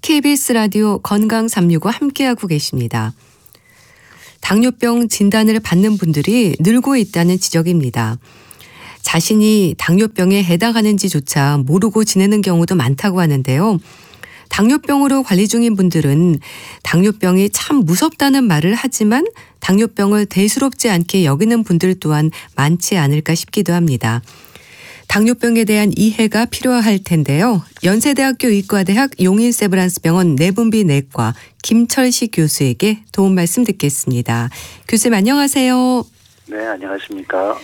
KBS 라디오 건강 365 함께하고 계십니다. 당뇨병 진단을 받는 분들이 늘고 있다는 지적입니다. 자신이 당뇨병에 해당하는지조차 모르고 지내는 경우도 많다고 하는데요. 당뇨병으로 관리 중인 분들은 당뇨병이 참 무섭다는 말을 하지만 당뇨병을 대수롭지 않게 여기는 분들 또한 많지 않을까 싶기도 합니다. 당뇨병에 대한 이해가 필요할 텐데요. 연세대학교 의과대학 용인세브란스병원 내분비내과 김철식 교수에게 도움 말씀 듣겠습니다. 교수님 안녕하세요. 네, 안녕하십니까.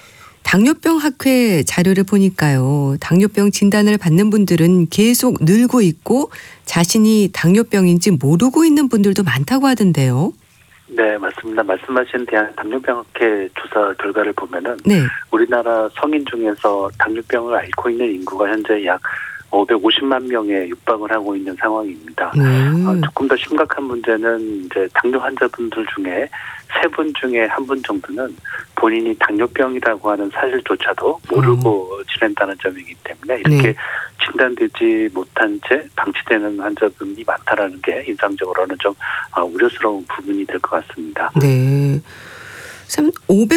당뇨병 학회 자료를 보니까요. 당뇨병 진단을 받는 분들은 계속 늘고 있고 자신이 당뇨병인지 모르고 있는 분들도 많다고 하던데요. 네, 맞습니다. 말씀하신 대한당뇨병학회 조사 결과를 보면은 네. 우리나라 성인 중에서 당뇨병을 앓고 있는 인구가 현재 약 550만 명에 육박을 하고 있는 상황입니다. 조금 더 심각한 문제는 이제 당뇨 환자분들 중에 3분 중에 1분 정도는 본인이 당뇨병이라고 하는 사실조차도 모르고 지낸다는 점이기 때문에 이렇게 진단되지 못한 채 방치되는 환자분이 많다라는 게 인상적으로는 좀 우려스러운 부분이 될 것 같습니다. 네. 참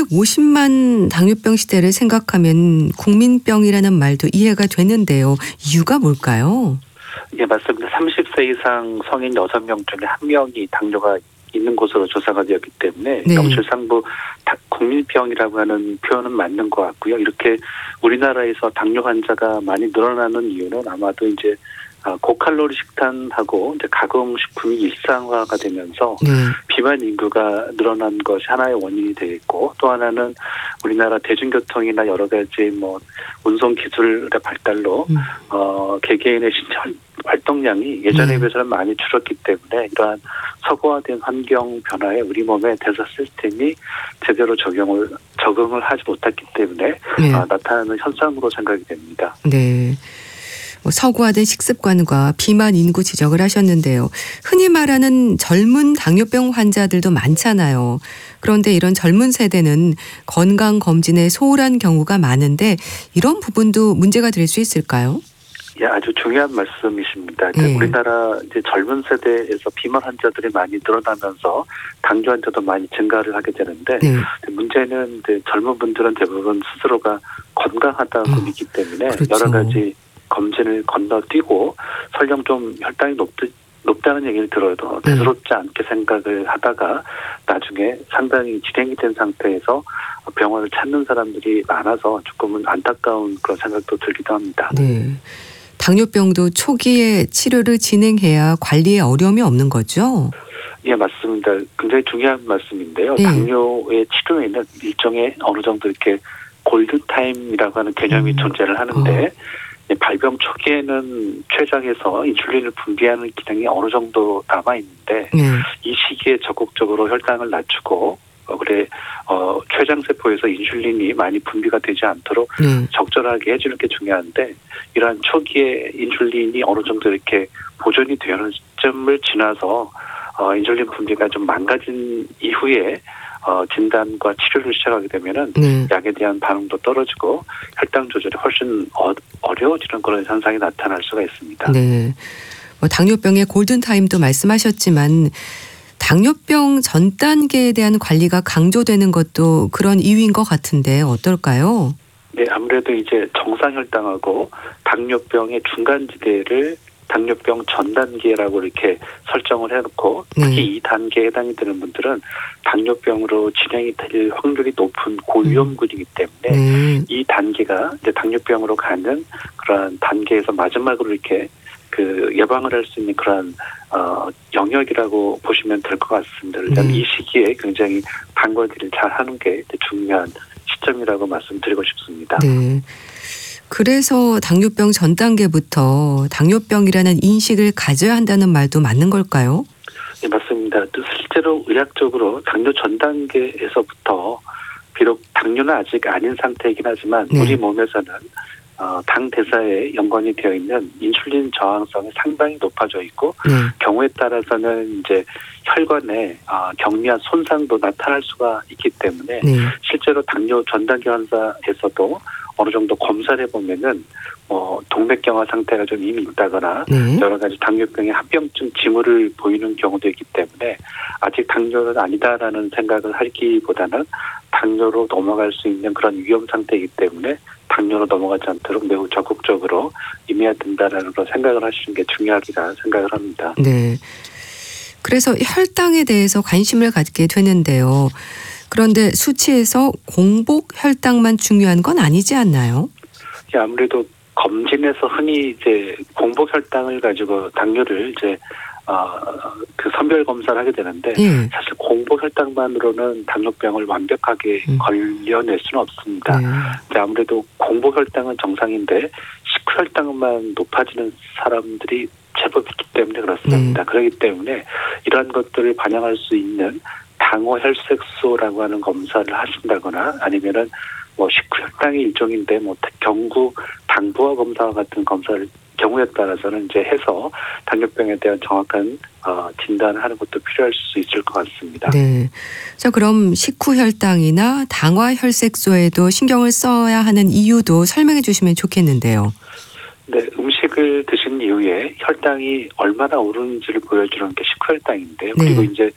550만 당뇨병 시대를 생각하면 국민병이라는 말도 이해가 되는데요. 이유가 뭘까요? 예, 맞습니다. 30세 이상 성인 6명 중에 1명이 당뇨가 있는 곳으로 조사가 되었기 때문에 명실상부 국민병이라고 하는 표현은 맞는 것 같고요. 이렇게 우리나라에서 당뇨 환자가 많이 늘어나는 이유는 아마도 이제 고칼로리 식단하고 이제 가공식품이 일상화가 되면서 비만 인구가 늘어난 것이 하나의 원인이 되겠고, 또 하나는 우리나라 대중교통이나 여러 가지 운송 기술의 발달로 개개인의 신체 활동량이 예전에 비해서는 많이 줄었기 때문에 이러한 서구화된 환경 변화에 우리 몸의 대사 시스템이 제대로 적응을 하지 못했기 때문에 나타나는 현상으로 생각이 됩니다. 네. 서구화된 식습관과 비만 인구 지적을 하셨는데요. 흔히 말하는 젊은 당뇨병 환자들도 많잖아요. 그런데 이런 젊은 세대는 건강검진에 소홀한 경우가 많은데 이런 부분도 문제가 될 수 있을까요? 예, 아주 중요한 말씀이십니다. 우리나라 이제 젊은 세대에서 비만 환자들이 많이 늘어나면서 당뇨 환자도 많이 증가를 하게 되는데 문제는 이제 젊은 분들은 대부분 스스로가 건강하다고 믿기 때문에 여러 가지 검진을 건너뛰고 설령 좀 혈당이 높다는 얘기를 들어도 대수롭지 않게 생각을 하다가 나중에 상당히 진행이 된 상태에서 병원을 찾는 사람들이 많아서 조금은 안타까운 그런 생각도 들기도 합니다. 네. 당뇨병도 초기에 치료를 진행해야 관리에 어려움이 없는 거죠? 예, 맞습니다. 굉장히 중요한 말씀인데요. 당뇨의 치료에는 일종의 어느 정도 이렇게 골든타임이라고 하는 개념이 존재를 하는데 발병 초기에는 췌장에서 인슐린을 분비하는 기능이 어느 정도 남아있는데 이 시기에 적극적으로 혈당을 낮추고 췌장세포에서 인슐린이 많이 분비가 되지 않도록 적절하게 해주는 게 중요한데 이러한 초기에 인슐린이 어느 정도 이렇게 보존이 되는 시점을 지나서 인슐린 분비가 좀 망가진 이후에 진단과 치료를 시작하게 되면은 약에 대한 반응도 떨어지고 혈당 조절이 훨씬 어려워지는 그런 현상이 나타날 수가 있습니다. 네. 당뇨병의 골든타임도 말씀하셨지만 당뇨병 전 단계에 대한 관리가 강조되는 것도 그런 이유인 것 같은데 어떨까요? 네, 아무래도 이제 정상 혈당하고 당뇨병의 중간지대를 당뇨병 전 단계라고 이렇게 설정을 해놓고 특히 이 단계에 해당이 되는 분들은 당뇨병으로 진행이 될 확률이 높은 고위험군이기 때문에 이 단계가 이제 당뇨병으로 가는 그러한 단계에서 마지막으로 이렇게 예방을 할 수 있는 그러한 영역이라고 보시면 될 것 같습니다. 일단 이 시기에 굉장히 방관리를 잘 하는 게 중요한 시점이라고 말씀드리고 싶습니다. 네. 그래서 당뇨병 전 단계부터 당뇨병이라는 인식을 가져야 한다는 말도 맞는 걸까요? 네, 맞습니다. 실제로 의학적으로 당뇨 전 단계에서부터 비록 당뇨는 아직 아닌 상태이긴 하지만 우리 몸에서는 당 대사에 연관이 되어 있는 인슐린 저항성이 상당히 높아져 있고 경우에 따라서는 이제 혈관에 경미한 손상도 나타날 수가 있기 때문에 실제로 당뇨 전 단계 환자에서도 어느 정도 검사를 해보면은 동맥경화 상태가 좀 이미 있다거나 네. 여러 가지 당뇨병의 합병증 징후를 보이는 경우도 있기 때문에 아직 당뇨는 아니다라는 생각을 하기보다는 당뇨로 넘어갈 수 있는 그런 위험 상태이기 때문에 당뇨로 넘어가지 않도록 매우 적극적으로 임해야 된다라는 그런 생각을 하시는 게 중요하리라 생각을 합니다. 네. 그래서 혈당에 대해서 관심을 갖게 되는데요. 그런데 수치에서 공복 혈당만 중요한 건 아니지 않나요? 아무래도 검진에서 흔히 이제 공복 혈당을 가지고 당뇨를 이제 그 선별 검사를 하게 되는데 예. 사실 공복 혈당만으로는 당뇨병을 완벽하게 걸려낼 수는 없습니다. 네. 아무래도 공복 혈당은 정상인데 식후 혈당만 높아지는 사람들이 제법 있기 때문에 그렇습니다. 그렇기 때문에 이러한 것들을 반영할 수 있는 당호 혈색소라고 하는 검사를 하신다거나 아니면은 식후 혈당이 일종인데 경구 당부화 검사와 같은 검사를 경우에 따라서는 이제 해서 당뇨병에 대한 정확한 진단을 하는 것도 필요할 수 있을 것 같습니다. 네. 자, 그럼 식후 혈당이나 당화 혈색소에도 신경을 써야 하는 이유도 설명해 주시면 좋겠는데요. 네, 음식을 드신 이후에 혈당이 얼마나 오르는지를 보여주는 게 식후 혈당인데요. 네. 그리고 이제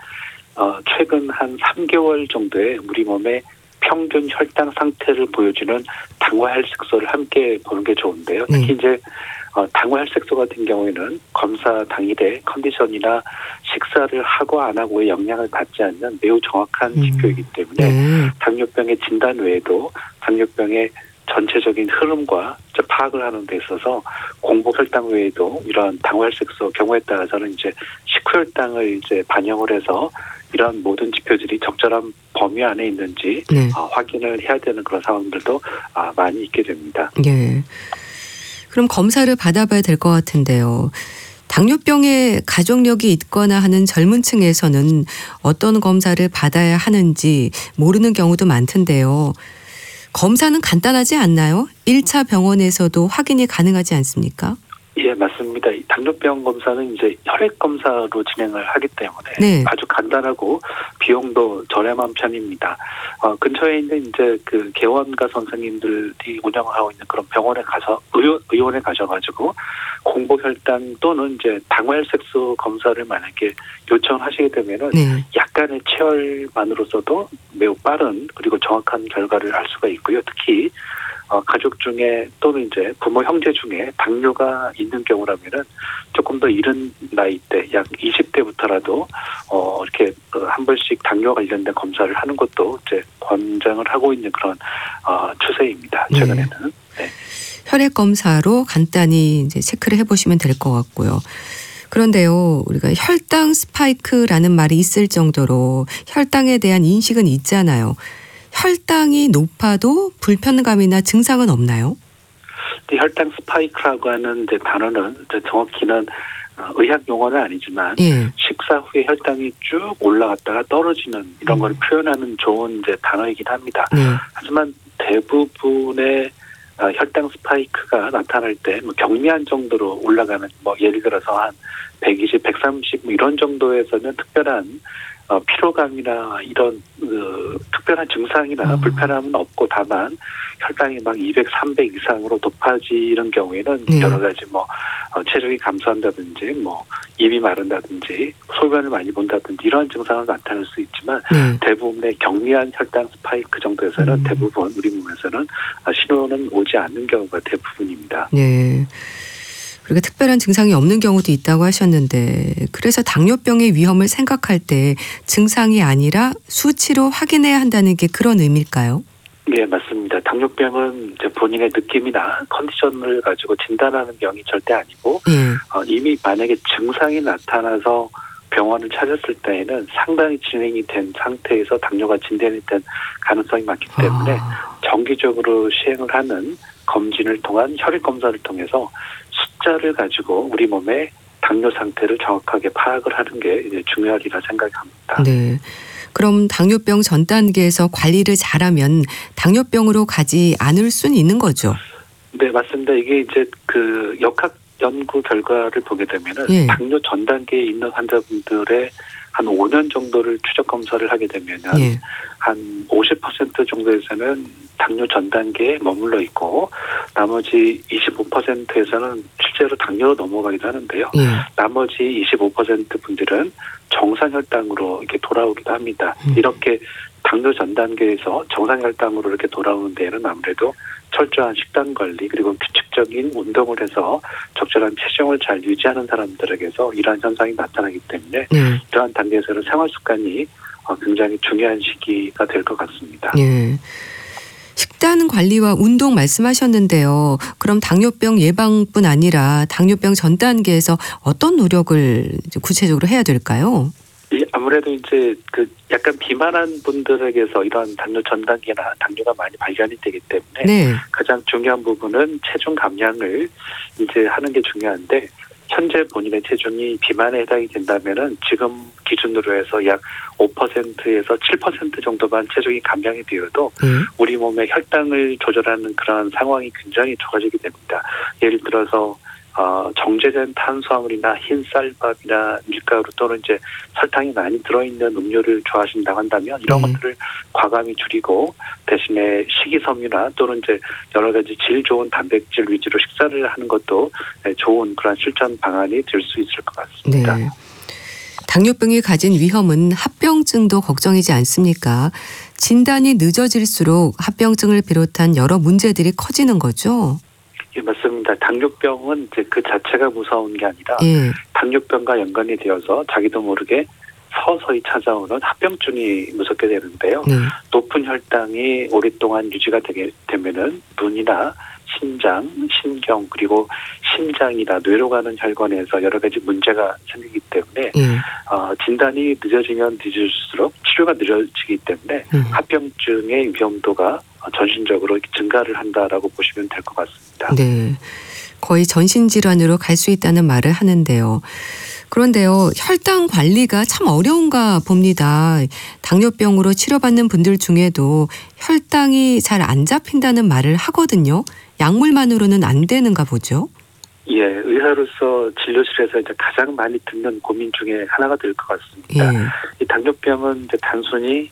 최근 한 3개월 정도의 우리 몸의 평균 혈당 상태를 보여주는 당화 혈색소를 함께 보는 게 좋은데요. 특히 이제 당화 혈색소 같은 경우에는 검사 당일에 컨디션이나 식사를 하고 안 하고의 영향을 받지 않는 매우 정확한 지표이기 때문에 당뇨병의 진단 외에도 당뇨병의 전체적인 흐름과 파악을 하는 데 있어서 공복 혈당 외에도 이러한 당화 혈색소 경우에 따라서는 이제 식후 혈당을 이제 반영을 해서 이러한 모든 지표들이 적절한 범위 안에 있는지 확인을 해야 되는 그런 상황들도 많이 있게 됩니다. 예. 그럼 검사를 받아봐야 될 것 같은데요. 당뇨병에 가족력이 있거나 하는 젊은 층에서는 어떤 검사를 받아야 하는지 모르는 경우도 많던데요. 검사는 간단하지 않나요? 1차 병원에서도 확인이 가능하지 않습니까? 예, 맞습니다. 당뇨병 검사는 이제 혈액 검사로 진행을 하기 때문에 아주 간단하고 비용도 저렴한 편입니다. 근처에 있는 이제 그 개원가 선생님들이 운영을 하고 있는 그런 병원에 가서 의원에 가셔가지고 공복 혈당 또는 이제 당화 혈색소 검사를 만약에 요청을 하시게 되면은 약간의 체열만으로서도 매우 빠른 그리고 정확한 결과를 알 수가 있고요. 특히 가족 중에 또는 이제 부모 형제 중에 당뇨가 있는 경우라면은 조금 더 이른 나이 때 약 20대부터라도 이렇게 한 번씩 당뇨 관련된 검사를 하는 것도 이제 권장을 하고 있는 그런 추세입니다. 최근에는. 네. 혈액 검사로 간단히 이제 체크를 해보시면 될 것 같고요. 그런데요, 우리가 혈당 스파이크라는 말이 있을 정도로 혈당에 대한 인식은 있잖아요. 혈당이 높아도 불편감이나 증상은 없나요? 혈당 스파이크라고 하는 이제 단어는 이제 정확히는 의학 용어는 아니지만 식사 후에 혈당이 쭉 올라갔다가 떨어지는 이런 걸 표현하는 좋은 이제 단어이긴 합니다. 하지만 대부분의 혈당 스파이크가 나타날 때 경미한 정도로 올라가는 예를 들어서 한 120, 130 이런 정도에서는 특별한 피로감이나 이런 특별한 증상이나 불편함은 없고 다만 혈당이 막 200, 300 이상으로 높아지는 경우에는 여러 가지 체력이 감소한다든지 입이 마른다든지 소변을 많이 본다든지 이런 증상은 나타날 수 있지만 대부분의 경미한 혈당 스파이크 정도에서는 대부분 우리 몸에서는 신호는 오지 않는 경우가 대부분입니다. 네. 그리고 특별한 증상이 없는 경우도 있다고 하셨는데 그래서 당뇨병의 위험을 생각할 때 증상이 아니라 수치로 확인해야 한다는 게 그런 의미일까요? 네, 맞습니다. 당뇨병은 이제 본인의 느낌이나 컨디션을 가지고 진단하는 병이 절대 아니고 이미 만약에 증상이 나타나서 병원을 찾았을 때에는 상당히 진행이 된 상태에서 당뇨가 진단이 된 가능성이 많기 때문에 정기적으로 시행을 하는 검진을 통한 혈액 검사를 통해서 숫자를 가지고 우리 몸의 당뇨 상태를 정확하게 파악을 하는 게 이제 중요하리라 생각합니다. 네. 그럼 당뇨병 전 단계에서 관리를 잘하면 당뇨병으로 가지 않을 수는 있는 거죠? 네, 맞습니다. 이게 이제 그 연구 결과를 보게 되면은 예. 당뇨 전 단계에 있는 환자분들의 한 5년 정도를 추적 검사를 하게 되면은 예. 한 50% 정도에서는 당뇨 전 단계에 머물러 있고 나머지 25%에서는 실제로 당뇨로 넘어가기도 하는데요. 예. 나머지 25% 분들은 정상혈당으로 이렇게 돌아오기도 합니다. 이렇게 당뇨 전 단계에서 정상혈당으로 이렇게 돌아오는 데에는 아무래도 철저한 식단 관리 그리고 규칙적인 운동을 해서 적절한 체중을 잘 유지하는 사람들에게서 이러한 현상이 나타나기 때문에 이러한 단계에서는 생활 습관이 굉장히 중요한 시기가 될 것 같습니다. 예. 식단 관리와 운동 말씀하셨는데요. 그럼 당뇨병 예방뿐 아니라 당뇨병 전 단계에서 어떤 노력을 구체적으로 해야 될까요? 아무래도 이제 그 약간 비만한 분들에게서 이런 당뇨 전 단계나 당뇨가 많이 발견이 되기 때문에 네. 가장 중요한 부분은 체중 감량을 이제 하는 게 중요한데 현재 본인의 체중이 비만에 해당이 된다면은 지금 기준으로 해서 약 5%에서 7% 정도만 체중이 감량이 되어도 우리 몸의 혈당을 조절하는 그런 상황이 굉장히 좋아지게 됩니다. 예를 들어서 정제된 탄수화물이나 흰 쌀밥이나 밀가루 또는 이제 설탕이 많이 들어있는 음료를 좋아하신다고 한다면 이런 것들을 과감히 줄이고 대신에 식이섬유나 또는 이제 여러 가지 질 좋은 단백질 위주로 식사를 하는 것도 좋은 그런 실천 방안이 될 수 있을 것 같습니다. 네. 당뇨병이 가진 위험은 합병증도 걱정이지 않습니까? 진단이 늦어질수록 합병증을 비롯한 여러 문제들이 커지는 거죠? 예, 맞습니다. 당뇨병은 이제 그 자체가 무서운 게 아니라 예. 당뇨병과 연관이 되어서 자기도 모르게 서서히 찾아오는 합병증이 무섭게 되는데요. 높은 혈당이 오랫동안 유지가 되게 되면은 눈이나 신장, 신경 그리고 심장이나 뇌로 가는 혈관에서 여러 가지 문제가 생기기 때문에 진단이 늦어지면 늦어질수록 치료가 늦어지기 때문에 합병증의 위험도가 전신적으로 증가를 한다라고 보시면 될 것 같습니다. 네, 거의 전신질환으로 갈 수 있다는 말을 하는데요. 그런데요, 혈당 관리가 참 어려운가 봅니다. 당뇨병으로 치료받는 분들 중에도 혈당이 잘 안 잡힌다는 말을 하거든요. 약물만으로는 안 되는가 보죠? 예, 의사로서 진료실에서 이제 가장 많이 듣는 고민 중에 하나가 될 것 같습니다. 예. 이 당뇨병은 이제 단순히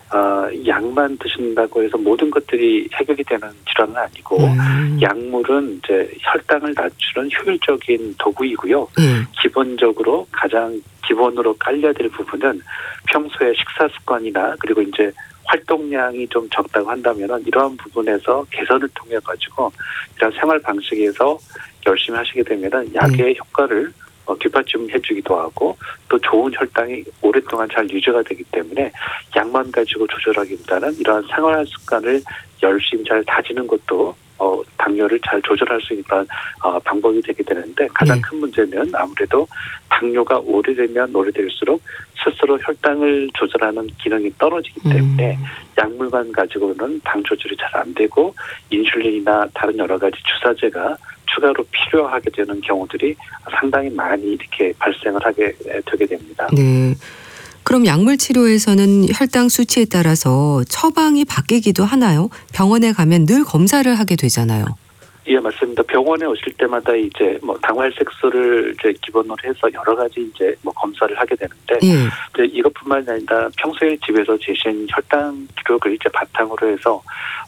약만 드신다고 해서 모든 것들이 해결이 되는 질환은 아니고 약물은 이제 혈당을 낮추는 효율적인 도구이고요. 기본적으로 가장 기본으로 깔려야 될 부분은 평소에 식사 습관이나 그리고 이제 활동량이 좀 적다고 한다면은 이러한 부분에서 개선을 통해 가지고 이런 생활 방식에서 열심히 하시게 되면은 약의 효과를 뒷받침해주기도 하고 또 좋은 혈당이 오랫동안 잘 유지가 되기 때문에 약만 가지고 조절하기보다는 이러한 생활 습관을 열심히 잘 다지는 것도 당뇨를 잘 조절할 수 있는 방법이 되게 되는데 가장 큰 문제는 아무래도 당뇨가 오래되면 오래될수록 스스로 혈당을 조절하는 기능이 떨어지기 때문에 약물만 가지고는 당 조절이 잘 안 되고 인슐린이나 다른 여러 가지 주사제가 추가로 필요하게 되는 경우들이 상당히 많이 이렇게 발생을 하게 되게 됩니다. 네. 그럼 약물 치료에서는 혈당 수치에 따라서 처방이 바뀌기도 하나요? 병원에 가면 늘 검사를 하게 되잖아요. 예, 맞습니다. 병원에 오실 때마다 이제 당활색소를 이제 기본으로 해서 여러 가지 이제 검사를 하게 되는데 이제 이것뿐만 아니라 평소에 집에서 재신 혈당 기록을 이제 바탕으로 해서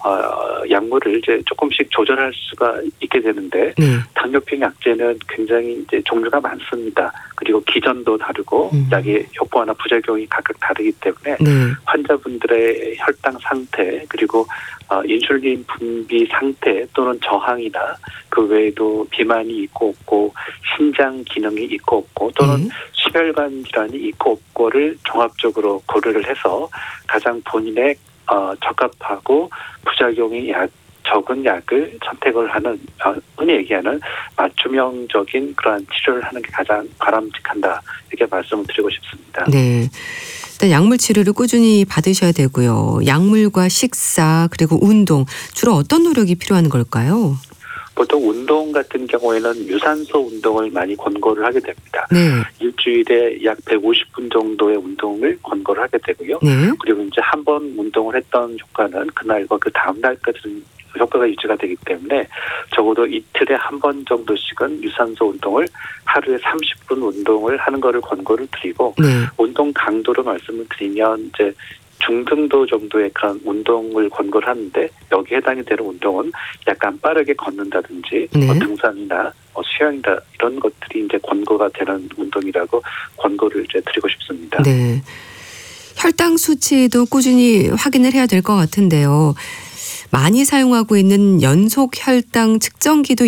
약물을 이제 조금씩 조절할 수가 있게 되는데 당뇨병 약제는 굉장히 이제 종류가 많습니다. 그리고 기전도 다르고 약의 효과나 부작용이 각각 다르기 때문에 환자분들의 혈당 상태 그리고 인슐린 분비 상태 또는 저항이나 그 외에도 비만이 있고 없고 신장 기능이 있고 없고 또는 심혈관 질환이 있고 없고를 종합적으로 고려를 해서 가장 본인의 적합하고 부작용이 적은 약을 선택을 하는 흔히 얘기하는 맞춤형적인 그러한 치료를 하는 게 가장 바람직한다 이렇게 말씀을 드리고 싶습니다. 네. 일단 약물 치료를 꾸준히 받으셔야 되고요. 약물과 식사 그리고 운동 주로 어떤 노력이 필요한 걸까요? 보통 운동 같은 경우에는 유산소 운동을 많이 권고를 하게 됩니다. 일주일에 약 150분 정도의 운동을 권고를 하게 되고요. 그리고 이제 한 번 운동을 했던 효과는 그날과 그 다음 날까지는 효과가 유지가 되기 때문에 적어도 이틀에 한 번 정도씩은 유산소 운동을 하루에 30분 운동을 하는 거를 권고를 드리고 운동 강도로 말씀을 드리면 이제 중등도 정도의 그런 운동을 권고를 하는데 여기에 해당이 되는 운동은 약간 빠르게 걷는다든지 등산이나 수영이나 이런 것들이 이제 권고가 되는 운동이라고 권고를 이제 드리고 싶습니다. 네. 혈당 수치도 꾸준히 확인을 해야 될 것 같은데요. 많이 사용하고 있는 연속 혈당 측정기도